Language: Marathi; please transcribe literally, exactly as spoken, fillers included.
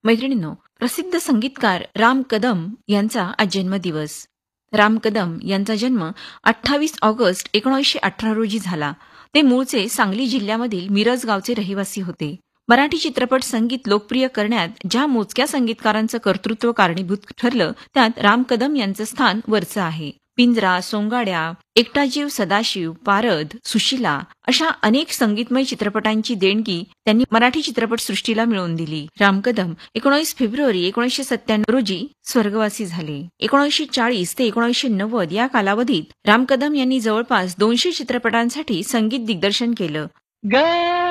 मैत्रिणींनो, प्रसिद्ध संगीतकार राम कदम यांचा आज जन्मदिवस. राम कदम यांचा जन्म अठ्ठावीस ऑगस्ट एकोणीसशे अठरा रोजी झाला. ते मूळचे सांगली जिल्ह्यामधील मिरज गावचे रहिवासी होते. मराठी चित्रपट संगीत लोकप्रिय करण्यात ज्या मोजक्या संगीतकारांचं कर्तृत्व कारणीभूत ठरलं, त्यात राम कदम यांचं स्थान वरचं आहे. पिंजरा, सोंगाड्या, एकटा जीव सदाशिव, पारद, सुशिला अशा अनेक संगीतमय चित्रपटांची देणगी त्यांनी मराठी चित्रपटसृष्टीला मिळवून दिली. राम कदम एकोणीस फेब्रुवारी एकोणीसशे सत्त्याण्णव रोजी स्वर्गवासी झाले. एकोणीसशे चाळीस ते एकोणीसशे नव्वद या कालावधीत राम कदम यांनी जवळपास दोनशे चित्रपटांसाठी संगीत दिग्दर्शन केलं.